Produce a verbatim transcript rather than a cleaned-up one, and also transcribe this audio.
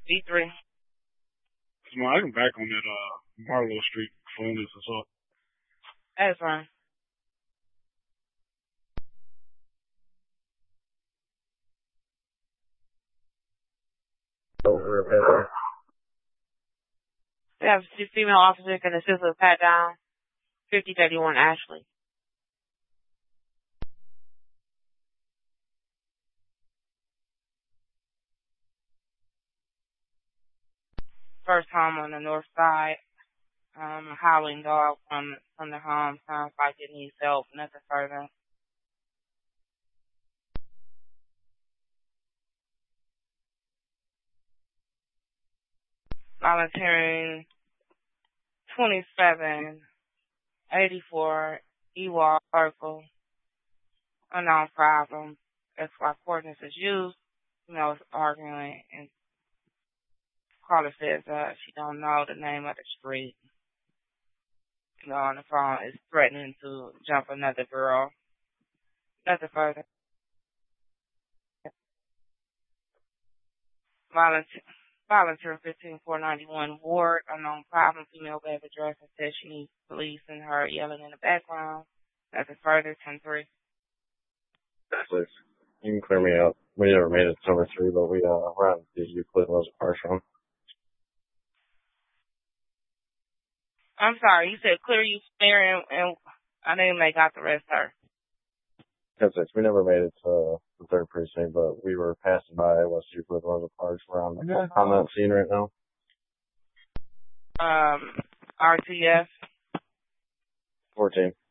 B three. Come on, I can back on that uh Marlowe Street phone is assault. That's fine. Oh, we're better. We have a female officer can assist with pat down. fifty thirty-one Ashley. First home on the north side. Um, a howling dog from from the home. Sounds like it needs help. Nothing further. Volunteering twenty-seven eighty-four Ewald Circle. Unknown problem. That's why coordinates is used. You know, it's arguing, and caller says uh, she don't know the name of the street. You know, on the phone is threatening to jump another girl. Nothing further. Volunteer, volunteer fifteen four ninety-one Ward, unknown problem, female baby address and says she needs police and her yelling in the background. Nothing further, ten three. Please. You can clear me out. We never made it to number three, but we, uh, we're on the Euclid was Park from. I'm sorry, you said clear you clear and, and I didn't make out the rest, sir. That's it. We never made it to the third precinct, but we were passing by West Euclid Rosa Parks. We're on, on that scene right now. Um, R T F. fourteen.